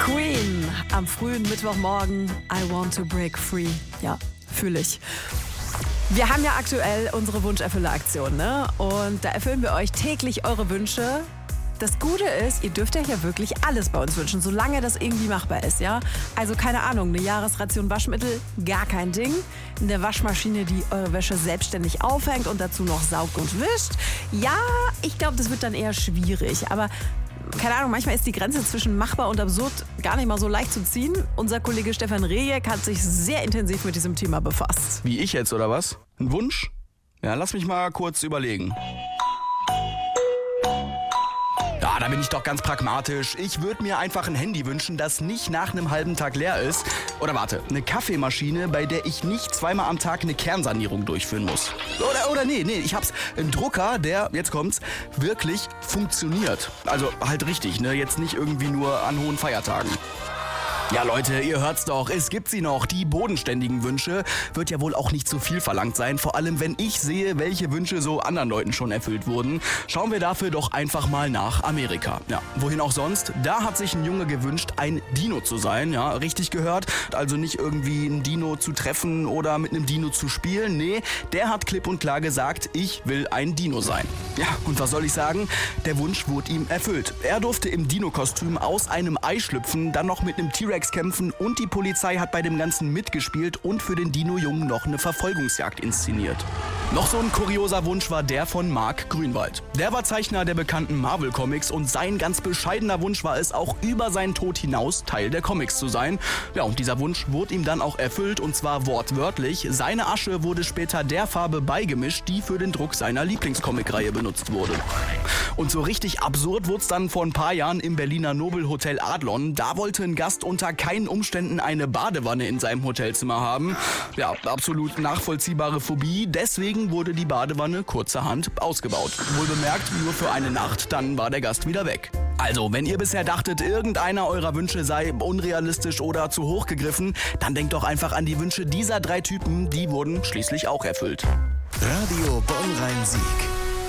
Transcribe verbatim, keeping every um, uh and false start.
Queen am frühen Mittwochmorgen. I want to break free. Ja, fühle ich. Wir haben ja aktuell unsere Wunscherfüller-Aktion, ne? Und da erfüllen wir euch täglich eure Wünsche. Das Gute ist, ihr dürft euch ja wirklich alles bei uns wünschen, solange das irgendwie machbar ist, ja? Also keine Ahnung, eine Jahresration Waschmittel, gar kein Ding. Eine Waschmaschine, die eure Wäsche selbstständig aufhängt und dazu noch saugt und wischt. Ja, ich glaube, das wird dann eher schwierig, aber keine Ahnung, manchmal ist die Grenze zwischen machbar und absurd gar nicht mal so leicht zu ziehen. Unser Kollege Stefan Rejek hat sich sehr intensiv mit diesem Thema befasst. Wie ich jetzt, oder was? Ein Wunsch? Ja, lass mich mal kurz überlegen. Ja, da bin ich doch ganz pragmatisch. Ich würde mir einfach ein Handy wünschen, das nicht nach einem halben Tag leer ist. Oder warte, eine Kaffeemaschine, bei der ich nicht zweimal am Tag eine Kernsanierung durchführen muss. Oder, oder nee, nee, ich hab's. Ein Drucker, der, jetzt kommt's, wirklich funktioniert. Also halt richtig, ne? Jetzt nicht irgendwie nur an hohen Feiertagen. Ja Leute, ihr hört's doch, es gibt sie noch, die bodenständigen Wünsche. Wird ja wohl auch nicht zu viel verlangt sein, vor allem wenn ich sehe, welche Wünsche so anderen Leuten schon erfüllt wurden. Schauen wir dafür doch einfach mal nach Amerika. Ja, wohin auch sonst, da hat sich ein Junge gewünscht, ein Dino zu sein, ja, richtig gehört. Also nicht irgendwie ein Dino zu treffen oder mit einem Dino zu spielen, nee, der hat klipp und klar gesagt, ich will ein Dino sein. Ja, und was soll ich sagen, der Wunsch wurde ihm erfüllt. Er durfte im Dino-Kostüm aus einem Ei schlüpfen, dann noch mit einem T-Rex kämpfen und die Polizei hat bei dem Ganzen mitgespielt und für den Dino-Jungen noch eine Verfolgungsjagd inszeniert. Noch so ein kurioser Wunsch war der von Mark Grünwald. Der war Zeichner der bekannten Marvel-Comics und sein ganz bescheidener Wunsch war es, auch über seinen Tod hinaus Teil der Comics zu sein. Ja, und dieser Wunsch wurde ihm dann auch erfüllt und zwar wortwörtlich. Seine Asche wurde später der Farbe beigemischt, die für den Druck seiner Lieblingscomic-Reihe benutzt wurde. Und so richtig absurd wurde es dann vor ein paar Jahren im Berliner Nobelhotel Adlon. Da wollte ein Gast unter keinen Umständen eine Badewanne in seinem Hotelzimmer haben. Ja, absolut nachvollziehbare Phobie. Deswegen wurde die Badewanne kurzerhand ausgebaut. Wohlbemerkt nur für eine Nacht, dann war der Gast wieder weg. Also, wenn ihr bisher dachtet, irgendeiner eurer Wünsche sei unrealistisch oder zu hoch gegriffen, dann denkt doch einfach an die Wünsche dieser drei Typen, die wurden schließlich auch erfüllt. Radio Bonn-Rhein-Sieg.